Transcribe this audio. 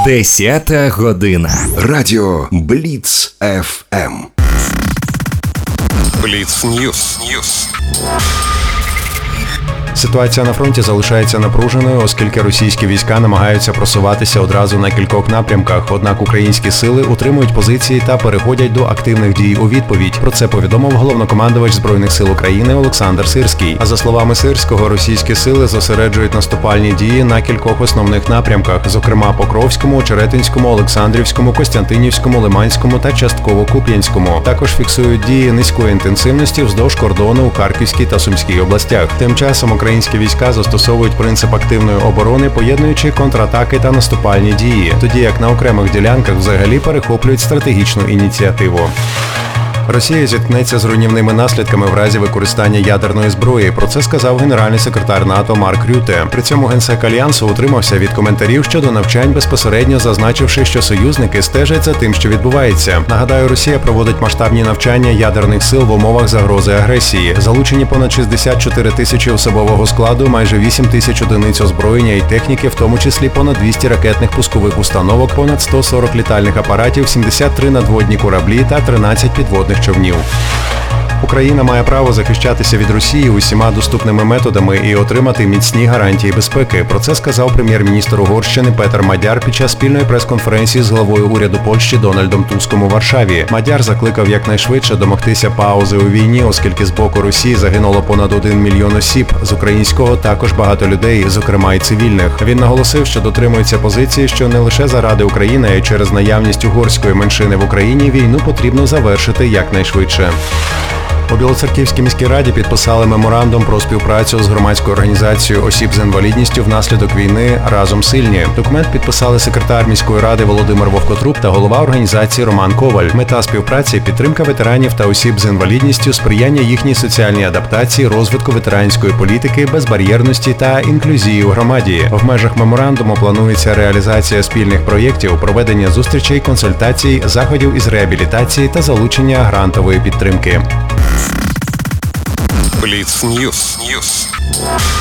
10 година. Радіо Бліц ФМ. Бліц Ньюс. Ситуація на фронті залишається напруженою, оскільки російські війська намагаються просуватися одразу на кількох напрямках. Однак українські сили утримують позиції та переходять до активних дій у відповідь. Про це повідомив головнокомандувач Збройних сил України Олександр Сирський. А за словами Сирського, російські сили зосереджують наступальні дії на кількох основних напрямках, зокрема Покровському, Очеретинському, Олександрівському, Костянтинівському, Лиманському та частково Куп'янському. Також фіксують дії низької інтенсивності вздовж кордону у Харківській та Сумській областях. Тим часом українські війська застосовують принцип активної оборони, поєднуючи контратаки та наступальні дії, тоді як на окремих ділянках взагалі перехоплюють стратегічну ініціативу. Росія зіткнеться з руйнівними наслідками в разі використання ядерної зброї. Про це сказав генеральний секретар НАТО Марк Рюте. При цьому генсек Альянсу утримався від коментарів щодо навчань, безпосередньо зазначивши, що союзники стежать за тим, що відбувається. Нагадаю, Росія проводить масштабні навчання ядерних сил в умовах загрози агресії. Залучені понад 64 тисячі особового складу, майже 8 тисяч одиниць озброєння і техніки, в тому числі понад 200 ракетних пускових установок, понад 140 літальних апаратів, 73 надводні кораблі та 13 підводних човнів. Україна має право захищатися від Росії усіма доступними методами і отримати міцні гарантії безпеки. Про це сказав прем'єр-міністр Угорщини Петер Мадяр під час спільної прес-конференції з главою уряду Польщі Дональдом Туском у Варшаві. Мадяр закликав якнайшвидше домогтися паузи у війні, оскільки з боку Росії загинуло понад 1 мільйон осіб. З українського також багато людей, зокрема і цивільних. Він наголосив, що дотримується позиції, що не лише заради України, а й через наявність угорської меншини в Україні війну потрібно завершити якнайшвидше. У Білоцерківській міській раді підписали меморандум про співпрацю з громадською організацією осіб з інвалідністю внаслідок війни «Разом сильні». Документ підписали секретар міської ради Володимир Вовкотруб та голова організації Роман Коваль. Мета співпраці – підтримка ветеранів та осіб з інвалідністю, сприяння їхній соціальній адаптації, розвитку ветеранської політики, безбар'єрності та інклюзії у громаді. В межах меморандуму планується реалізація спільних проєктів, проведення зустрічей, консультацій, заходів із реабілітації та залучення грантової підтримки. Бліц Ньюс.